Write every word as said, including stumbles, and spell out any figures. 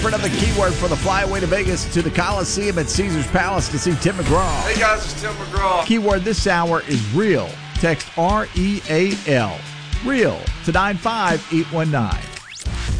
For another keyword for the flyaway to Vegas to the Coliseum at Caesars Palace to see Tim McGraw. Hey guys, it's Tim McGraw. Keyword this hour is real. Text R E A L. Real to nine five eight one nine.